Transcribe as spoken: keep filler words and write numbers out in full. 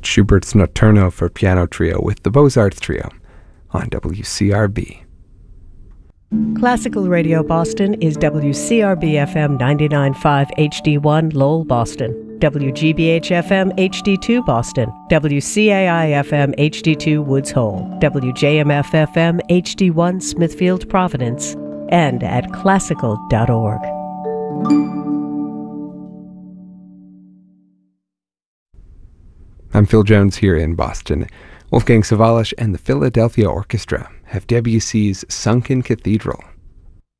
That's Schubert's Notturno for piano trio with the Beaux-Arts Trio on W C R B. Classical Radio Boston is W C R B F M ninety-nine point five H D one Lowell, Boston, W G B H F M H D two Boston, W C A I F M H D two Woods Hole, W J M F F M H D one Smithfield, Providence, and at classical dot org. I'm Phil Jones here in Boston. Wolfgang Sawallisch and the Philadelphia Orchestra have Debussy's Sunken Cathedral